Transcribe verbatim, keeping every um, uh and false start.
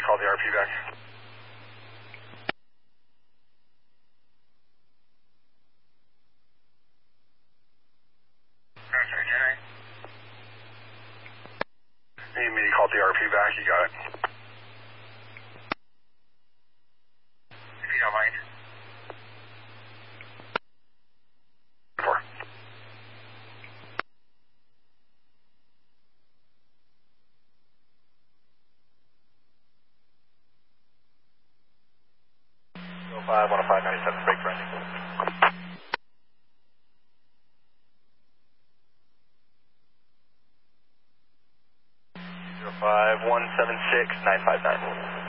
call the R P back. Okay, Jerry. Need me to call the R P back, you got it. If you don't mind. Four. five, one oh five, ninety-seven, break for ending. zero five, one seven six, nine five nine.